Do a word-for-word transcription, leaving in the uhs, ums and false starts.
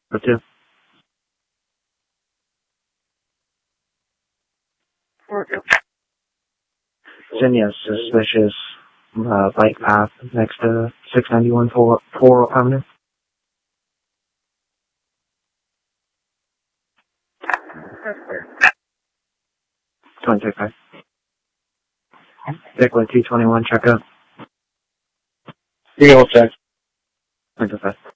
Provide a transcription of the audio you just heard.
For two. Then yes, suspicious uh, bike path next to six ninety-one Floral Avenue. twenty-six five. Stick with two twenty-one, check out. Vehicle check. twenty-five.